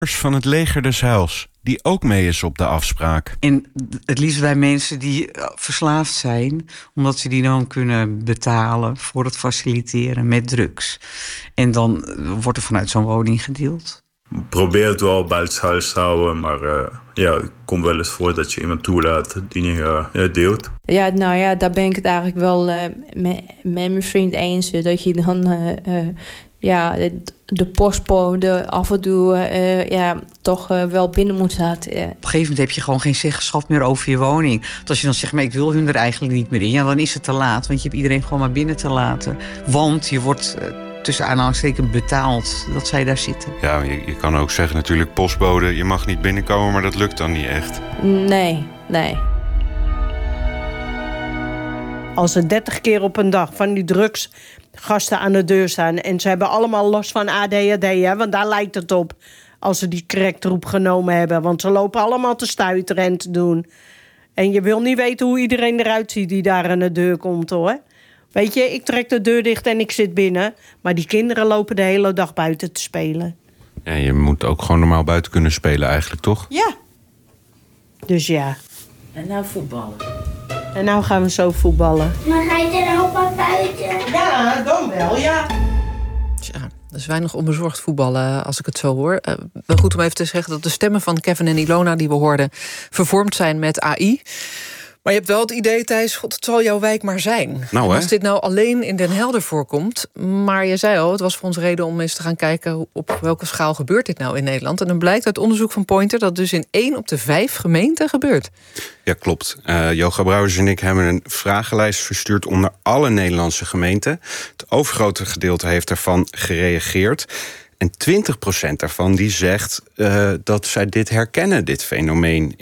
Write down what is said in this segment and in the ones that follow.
van het leger des Heils, die ook mee is op de afspraak. En het liefst bij mensen die verslaafd zijn, omdat ze die dan kunnen betalen voor het faciliteren met drugs. En dan wordt er vanuit zo'n woning gedeeld. Probeer het wel buitenshuis te houden, maar het komt wel eens voor dat je iemand toelaat die niet deelt. Ja, nou ja, daar ben ik het eigenlijk wel met mijn vriend eens. Dat je dan de postbode af en toe toch wel binnen moet laten. Op een gegeven moment heb je gewoon geen zeggenschap meer over je woning. Want als je dan zegt, maar ik wil hun er eigenlijk niet meer in, ja, dan is het te laat. Want je hebt iedereen gewoon maar binnen te laten. Want je wordt tussen aanhalingstekens betaald dat zij daar zitten. Ja, je kan ook zeggen natuurlijk, postbode, je mag niet binnenkomen, maar dat lukt dan niet echt. Nee. Als er 30 keer op een dag van die drugsgasten aan de deur staan en ze hebben allemaal last van ADHD, hè, want daar lijkt het op als ze die cracktroep genomen hebben. Want ze lopen allemaal te stuiteren en te doen. En je wil niet weten hoe iedereen eruit ziet die daar aan de deur komt, hoor. Weet je, ik trek de deur dicht en ik zit binnen. Maar die kinderen lopen de hele dag buiten te spelen. Ja, je moet ook gewoon normaal buiten kunnen spelen eigenlijk, toch? Ja. Dus ja. En nou voetballen. En nou gaan we zo voetballen. Maar ga je er ook maar buiten? Ja, dan wel, ja. Tja, dat is weinig onbezorgd voetballen als ik het zo hoor. Wel goed om even te zeggen dat de stemmen van Kevin en Ilona die we hoorden vervormd zijn met AI. Maar je hebt wel het idee, Thijs, god, het zal jouw wijk maar zijn. Nou, hè? Als dit nou alleen in Den Helder voorkomt. Maar je zei al, het was voor ons reden om eens te gaan kijken op welke schaal gebeurt dit nou in Nederland. En dan blijkt uit onderzoek van Pointer dat dus in 1 op de 5 gemeenten gebeurt. Ja, klopt. Joga Brouwers en ik hebben een vragenlijst verstuurd onder alle Nederlandse gemeenten. Het overgrote gedeelte heeft ervan gereageerd. En 20% daarvan die zegt dat zij dit herkennen, dit fenomeen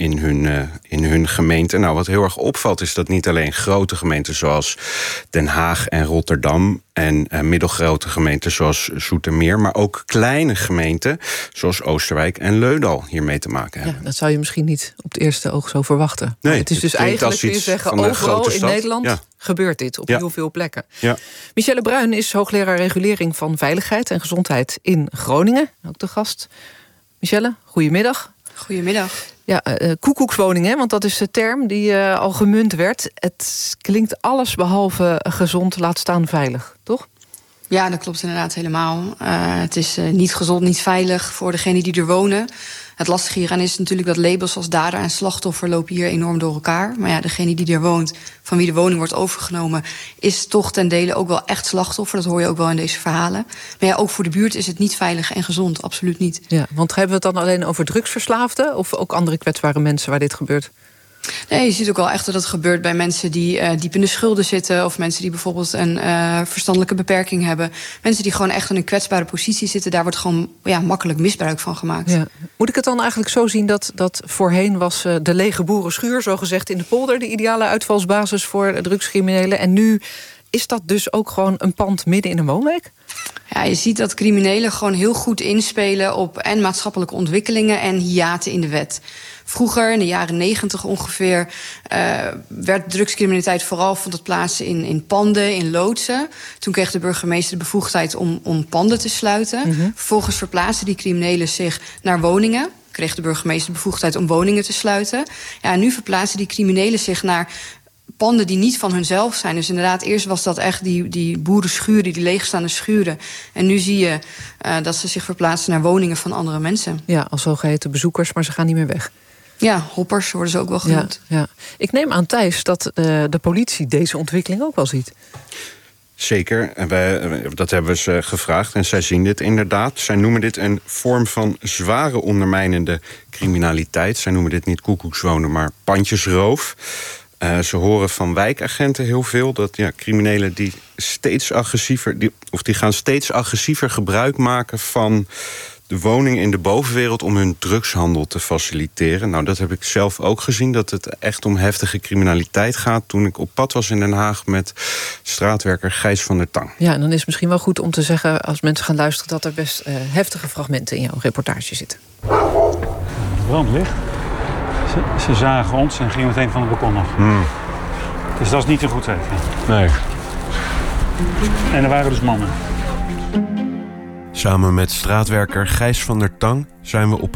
in hun gemeente. Nou, wat heel erg opvalt is dat niet alleen grote gemeenten zoals Den Haag en Rotterdam en middelgrote gemeenten zoals Zoetermeer, maar ook kleine gemeenten zoals Oosterwijk en Leudal hiermee te maken hebben. Ja, dat zou je misschien niet op het eerste oog zo verwachten. Nee, het is dus eigenlijk, kun je zeggen, overal in Nederland gebeurt dit op heel veel plekken. Ja. Michelle Bruin is hoogleraar regulering van veiligheid en gezondheid in Groningen. Ook de gast. Michelle, goedemiddag. Goedemiddag. Ja, koekoekswoningen, want dat is de term die al gemunt werd. Het klinkt alles behalve gezond, laat staan veilig, toch? Ja, dat klopt inderdaad helemaal. Het is niet gezond, niet veilig voor degenen die er wonen. Het lastige hieraan is natuurlijk dat labels als dader en slachtoffer lopen hier enorm door elkaar. Maar ja, degene die er woont, van wie de woning wordt overgenomen, is toch ten dele ook wel echt slachtoffer. Dat hoor je ook wel in deze verhalen. Maar ja, ook voor de buurt is het niet veilig en gezond, absoluut niet. Ja, want hebben we het dan alleen over drugsverslaafden of ook andere kwetsbare mensen waar dit gebeurt? Nee, je ziet ook wel echt dat het gebeurt bij mensen die diep in de schulden zitten, of mensen die bijvoorbeeld een verstandelijke beperking hebben. Mensen die gewoon echt in een kwetsbare positie zitten, daar wordt gewoon makkelijk misbruik van gemaakt. Ja. Moet ik het dan eigenlijk zo zien dat voorheen was de lege boerenschuur, zogezegd in de polder, de ideale uitvalsbasis voor drugscriminelen, en nu is dat dus ook gewoon een pand midden in een woonwijk? Ja, je ziet dat criminelen gewoon heel goed inspelen op en maatschappelijke ontwikkelingen en hiaten in de wet. Vroeger, in de jaren 90 ongeveer, werd drugscriminaliteit vooral vond het plaats in panden, in loodsen. Toen kreeg de burgemeester de bevoegdheid om panden te sluiten. Mm-hmm. Vervolgens verplaatsten die criminelen zich naar woningen. Kreeg de burgemeester de bevoegdheid om woningen te sluiten. Ja, en nu verplaatsen die criminelen zich naar panden die niet van hunzelf zijn. Dus inderdaad, eerst was dat echt die boerenschuren, die leegstaande schuren. En nu zie je dat ze zich verplaatsen naar woningen van andere mensen. Ja, als zogeheten bezoekers, maar ze gaan niet meer weg. Ja, hoppers worden ze ook wel genoemd. Ja. Ik neem aan, Thijs, dat de politie deze ontwikkeling ook wel ziet. Zeker, dat hebben we ze gevraagd en zij zien dit inderdaad. Zij noemen dit een vorm van zware ondermijnende criminaliteit. Zij noemen dit niet koekoekswonen, maar pandjesroof. Ze horen van wijkagenten heel veel dat criminelen die steeds agressiever, die gaan steeds agressiever gebruik maken van de woning in de bovenwereld om hun drugshandel te faciliteren. Nou, dat heb ik zelf ook gezien, dat het echt om heftige criminaliteit gaat toen ik op pad was in Den Haag met straatwerker Gijs van der Tang. Ja, en dan is het misschien wel goed om te zeggen, als mensen gaan luisteren, dat er best heftige fragmenten in jouw reportage zitten. Brandlicht. Ze zagen ons en gingen meteen van het balkon af. Dus dat is niet een goed teken. Nee. En er waren dus mannen. Samen met straatwerker Gijs van der Tang zijn we op